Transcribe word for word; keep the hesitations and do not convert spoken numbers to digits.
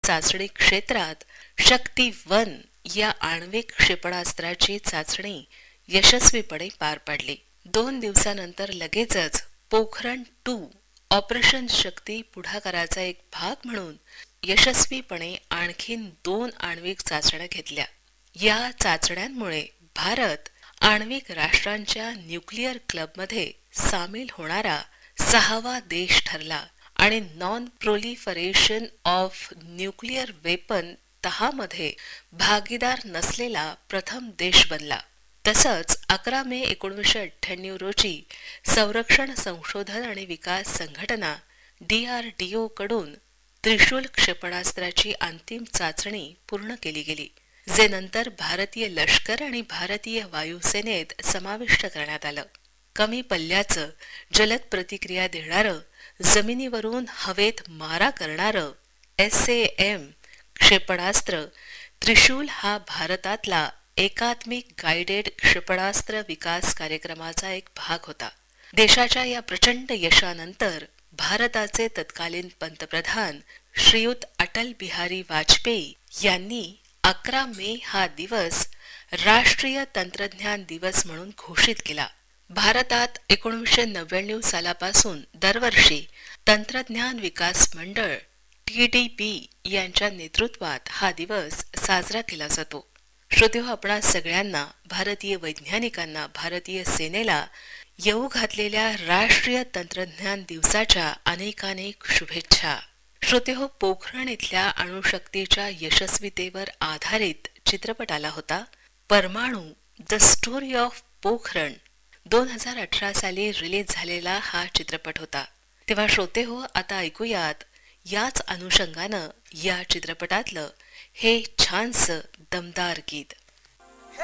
चाचणी क्षेत्रात शक्ती वन या आण्विक क्षेपणास्त्राची चाचणी यशस्वीपणे पार पाडली. दोन दिवसानंतर लगेचच पोखरण टू ऑपरेशन शक्ती पुढाकाराचा एक भाग म्हणून यशस्वीपणे आणखीन दोन आण्विक चाचण्या घेतल्या. या चाचण्यांमुळे भारत आण्विक राष्ट्रांच्या न्यूक्लिअर क्लबमध्ये सामील होणारा सहावा देश ठरला आणि non proliferation of nuclear weapon दहा मध्ये भागीदार नसलेला प्रथम देश बनला. तसंच अकरा मे एकोणीसशे अठ्ठ्याण्णव रोजी संरक्षण संशोधन आणि विकास संघटना डी आर डी ओ कडून त्रिशूल क्षेपणास्त्राची अंतिम चाचणी पूर्ण केली गेली, जे नंतर भारतीय लष्कर आणि भारतीय वायुसेनेत समाविष्ट करण्यात आलं. कमी पल्ल्याचं जलद प्रतिक्रिया देणारं जमिनीवरून हवेत मारा करणारं एस ए एम क्षेपणास्त्र त्रिशूल हा भारतातला एकात्मिक गाइडेड क्षेपणास्त्र विकास कार्यक्रमाचा एक भाग होता. देशाच्या या प्रचंड यशानंतर भारताचे तत्कालीन पंतप्रधान श्रीयुत अटल बिहारी वाजपेयी यांनी अकरा मे हा दिवस राष्ट्रीय तंत्रज्ञान दिवस म्हणून घोषित केला. भारतात एकोणीसशे नव्याण्णव सालापासून दरवर्षी तंत्रज्ञान विकास मंडळ टी डी पी यांच्या नेतृत्वात हा दिवस साजरा केला जातो. श्रोतेहो, आपणा सगळ्यांना, भारतीय वैज्ञानिकांना, भारतीय सेनेला येऊ घातलेल्या राष्ट्रीय तंत्रज्ञान दिवसाच्या अनेकानेक शुभेच्छा. श्रोतेहो, पोखरण इथल्या अणुशक्तीच्या यशस्वीतेवर आधारित चित्रपट आला होता परमाणू द स्टोरी ऑफ पोखरण. दोन हजार अठरा साली रिलीज झालेला हा चित्रपट होता. तेव्हा श्रोतेहो, आता ऐकूयात याच अनुषंगानं या चित्रपटातलं हे छानसं दमदार गीत.